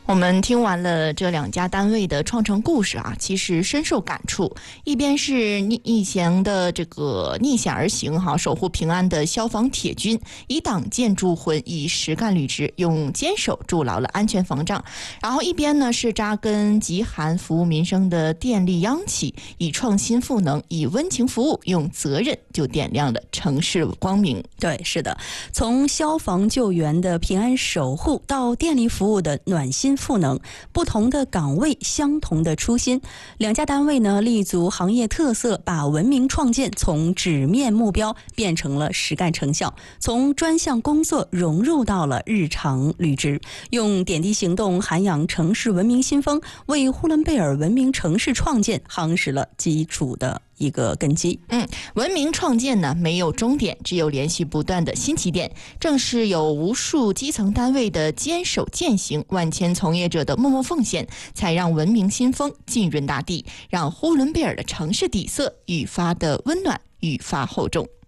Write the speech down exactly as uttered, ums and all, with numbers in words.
我们听完了这两家单位的创成故事啊，其实深受感触。一边是逆逆行的这个逆险而行哈，守护平安的消防铁军，以党建筑魂，以实干履职，用坚守筑牢了安全防障。然后一边呢是扎根极寒服务民生的电力央企，以创新赋能，以温情服务，用责任就点亮了城市光明。 对，是的，从消防救援的平安守护到电力服务的暖心赋能，不同的岗位，相同的初心。两家单位呢，立足行业特色，把文明创建从纸面目标变成了实干成效，从专项工作融入到了日常履职，用点滴行动涵养城市文明新风，为呼伦贝尔文明城市创建夯实了基础的一个根基。 嗯，文明创建呢没有终点，只有连续不断的新起点。正是有无数基层单位的坚守践行，万千从业者的默默奉献，才让文明新风浸润大地，让呼伦贝尔的城市底色愈发的温暖，愈发厚重。